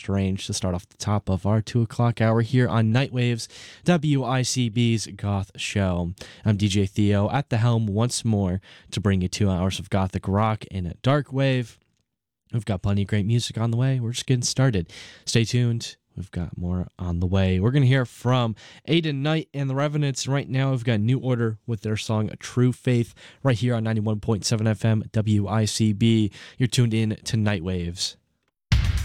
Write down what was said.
Strange to start off the top of our 2 o'clock hour here on Nightwaves, WICB's Goth Show. I'm DJ Theo at the helm once more to bring you 2 hours of gothic rock in a dark wave. We've got plenty of great music on the way. We're just getting started. Stay tuned. We've got more on the way. We're going to hear from Aiden Knight and the Revenants. Right now, we've got New Order with their song True Faith right here on 91.7 FM WICB. You're tuned in to Nightwaves.